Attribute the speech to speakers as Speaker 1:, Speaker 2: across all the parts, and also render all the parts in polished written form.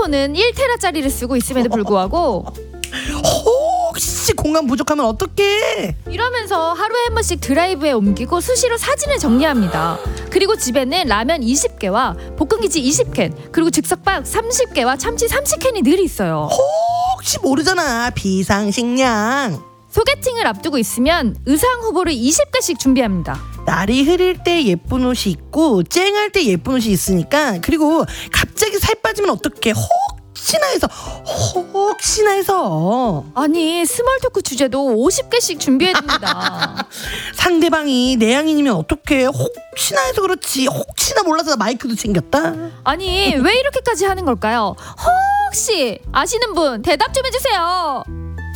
Speaker 1: 핸드폰은 1테라짜리를 쓰고 있음에도 불구하고
Speaker 2: 혹시 공간 부족하면 어떡해?
Speaker 1: 이러면서 하루에 한 번씩 드라이브에 옮기고 수시로 사진을 정리합니다. 그리고 집에는 라면 20개와 볶음김치 20캔 그리고 즉석밥 30개와 참치 30캔이 늘 있어요.
Speaker 2: 혹시 모르잖아, 비상식량.
Speaker 1: 소개팅을 앞두고 있으면 의상 후보를 20개씩 준비합니다.
Speaker 2: 날이 흐릴 때 예쁜 옷이 있고 쨍할 때 예쁜 옷이 있으니까. 그리고 갑자기 살 빠지면 어떡해? 혹시나 해서
Speaker 1: 아니 스몰 토크 주제도 50개씩 준비해야 됩니다.
Speaker 2: 상대방이 내향인이면 어떡해? 혹시나 해서 그렇지. 혹시나 몰라서 나 마이크도 챙겼다.
Speaker 1: 아니 왜 이렇게까지 하는 걸까요? 혹시 아시는 분 대답 좀 해주세요.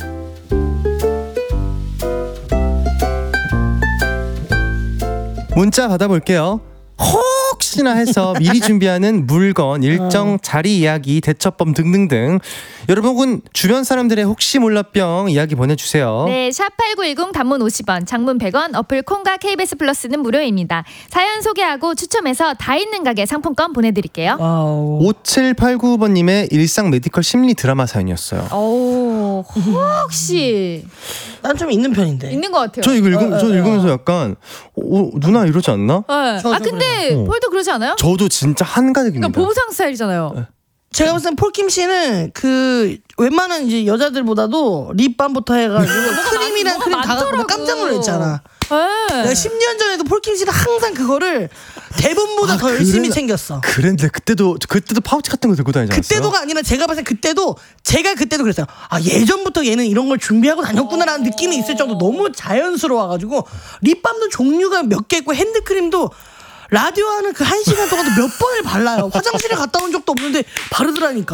Speaker 3: 문자 받아볼게요. 혹시나 해서 미리 준비하는 물건, 일정, 자리 이야기, 대처법 등등등. 여러분 혹은 주변 사람들의 혹시 몰라병 이야기 보내주세요.
Speaker 1: 네, 샵8910 단문 50원, 장문 100원, 어플 콩과 KBS 플러스는 무료입니다. 사연 소개하고 추첨해서 다 있는 가게 상품권 보내드릴게요.
Speaker 3: 5789번님의 일상 메디컬 심리 드라마 사연이었어요.
Speaker 1: 오, 혹시
Speaker 2: 난 좀 있는 편인데.
Speaker 1: 있는 것 같아요.
Speaker 3: 저 이거 읽으면서 약간 누나 이러지 않나?
Speaker 1: 네. 근데 폴도 그러지 않아요?
Speaker 3: 저도 진짜 한가득입니다.
Speaker 1: 그러니까 보부상 스타일이잖아요.
Speaker 2: 제가 봤을 땐 폴킴 씨는 그 웬만한 이제 여자들보다도 립밤부터 해가지고 크림이랑 크림 다 갖고 깜짝 놀랐잖아. 내가 10년 전에도 폴킴 씨는 항상 그거를 대본보다 더 열심히 챙겼어.
Speaker 3: 그런데 그때도 파우치 같은 거 들고 다니지 않았어요?
Speaker 2: 그때도가 아니라 제가 봤을 때 제가 그때도 그랬어요. 아, 예전부터 얘는 이런 걸 준비하고 다녔구나라는 느낌이 있을 정도 너무 자연스러워가지고 립밤도 종류가 몇 개 있고 핸드크림도 라디오 하는 그 1시간 동안도 몇 번을 발라요. 화장실에 갔다 온 적도 없는데 바르더라니까.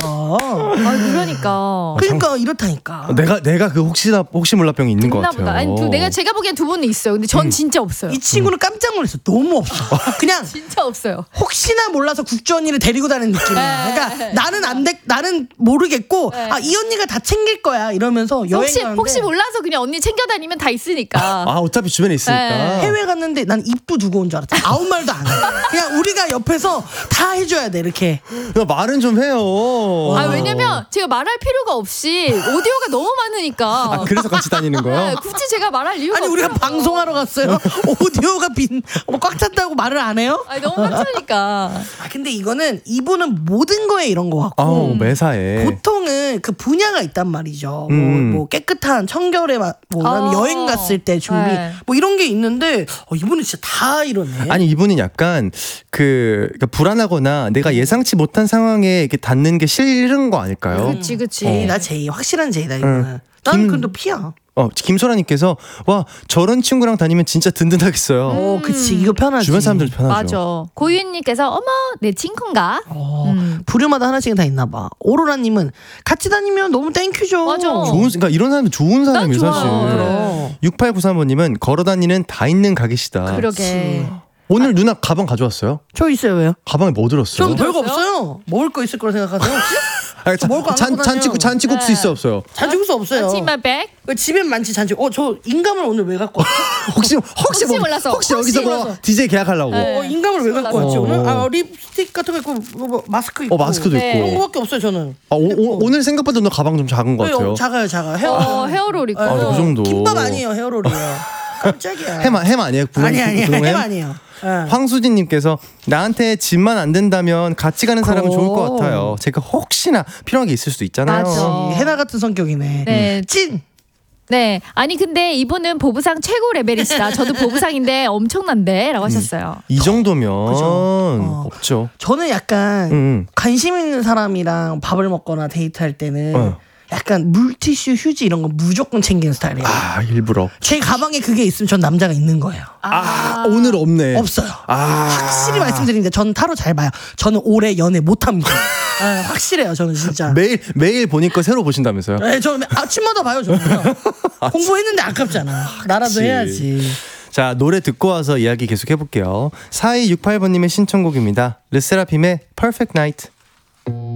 Speaker 2: 그러니까 이렇다니까.
Speaker 3: 내가 그 혹시 몰라병이 있는 것 같아요.
Speaker 1: 보다. 아니, 제가 보기엔 두 분은 있어요. 근데 전 진짜 없어요.
Speaker 2: 이 친구는 깜짝 놀랐어. 너무 없어. 그냥
Speaker 1: 진짜 없어요.
Speaker 2: 혹시나 몰라서 국주 언니를 데리고 다니는 느낌이야. 그러니까 나는 모르겠고 이 언니가 다 챙길 거야 이러면서 여행 가는데
Speaker 1: 혹시 몰라서 그냥 언니 챙겨 다니면 다 있으니까.
Speaker 3: 어차피 주변에 있으니까.
Speaker 2: 해외 갔는데 난 입도 두고 온 줄 알았지. 아무 말도 안 해. 그냥 우리가 옆에서 다 해줘야 돼 이렇게.
Speaker 3: 말은 좀 해요.
Speaker 1: 왜냐면 제가 말할 필요가 없이 오디오가 너무 많으니까.
Speaker 3: 그래서 같이 다니는 거요?
Speaker 1: 네, 굳이 제가 말할 이유가
Speaker 2: 아니 우리가 방송하러 갔어요. 오디오가 꽉 찼다고 말을 안 해요?
Speaker 1: 너무 꽉차니까.
Speaker 2: 근데 이분은 모든 거에 이런 거 같고
Speaker 3: 매사에
Speaker 2: 보통은 그 분야가 있단 말이죠. 뭐 깨끗한 청결에 여행 갔을 때 준비 뭐 이런 게 있는데 이분은 진짜 다 이러네.
Speaker 3: 아니 이분은 약간 그러니까 불안하거나 내가 예상치 못한 상황에 이렇게 닿는 게 싫은 거 아닐까요?
Speaker 1: 그치.
Speaker 2: 나 제이 확실한 제이다 이거는. 나는 그래도 피야.
Speaker 3: 김소라님께서 와 저런 친구랑 다니면 진짜 든든하겠어요.
Speaker 2: 그치 이거 편하지.
Speaker 3: 주변 사람들 편하죠.
Speaker 1: 맞아. 고유인님께서 어머 내 친구인가?
Speaker 2: 부류마다 하나씩은 다 있나 봐. 오로라님은 같이 다니면 너무 땡큐죠.
Speaker 1: 맞아.
Speaker 3: 그러니까 이런 사람은 좋은 사람이에요 사실. 6893번님은 걸어다니는 다 있는 가게시다.
Speaker 1: 그러게.
Speaker 3: 오늘 누나 가방 가져왔어요?
Speaker 2: 저 있어요. 왜요?
Speaker 3: 가방에 뭐 들었어요?
Speaker 2: 전 별거 없어요. 먹을 거 있을 거라 생각하세요 혹시?
Speaker 3: 잔치국수 있어 없어요?
Speaker 2: 잔치국수 없어요.
Speaker 1: What's in my bag?
Speaker 2: 집엔 많지 잔치. 저 인감을 오늘 왜 갖고 왔지?
Speaker 3: 혹시
Speaker 1: 몰라서.
Speaker 3: 혹시 여기서 뭐 DJ 계약하려고?
Speaker 2: 인감을 왜 갖고 왔지 오늘? 립스틱 같은 거 있고 뭐 마스크 있고.
Speaker 3: 마스크도 있고.
Speaker 2: 그런 거밖에 없어요 저는.
Speaker 3: 오늘 생각보다 너 가방 좀 작은 것 같아요.
Speaker 2: 작아요.
Speaker 1: 헤어롤 있고.
Speaker 3: 그 정도.
Speaker 2: 김밥 아니에요 헤어롤이에요. 깜짝이야.
Speaker 3: 햄 아니에요?
Speaker 2: 햄 아니에요.
Speaker 3: 황수진님께서 나한테 집만 안 된다면 같이 가는 사람은 좋을 것 같아요. 제가 혹시나 필요한 게 있을 수도 있잖아요.
Speaker 1: 맞아.
Speaker 2: 해나 같은 성격이네.
Speaker 1: 네.
Speaker 2: 찐.
Speaker 1: 네. 아니 근데 이분은 보부상 최고 레벨이시다. 저도 보부상인데 엄청난데 라고 하셨어요.
Speaker 3: 이 정도면 없죠.
Speaker 2: 저는 약간 관심 있는 사람이랑 밥을 먹거나 데이트할 때는 약간 물티슈, 휴지 이런 거 무조건 챙기는 스타일이에요.
Speaker 3: 일부러.
Speaker 2: 제 가방에 그게 있으면 전 남자가 있는 거예요.
Speaker 3: 오늘 없네.
Speaker 2: 없어요. 확실히 말씀드리는데 저는 타로 잘 봐요. 저는 오래 연애 못합니다. 확실해요. 저는 진짜.
Speaker 3: 매일 보니까 새로 보신다면서요?
Speaker 2: 네, 저는 아침마다 봐요. 저는 공부했는데 아깝잖아. 나라도 해야지.
Speaker 3: 자, 노래 듣고 와서 이야기 계속 해볼게요. 4268번님의 신청곡입니다. 르세라핌의 Perfect Night.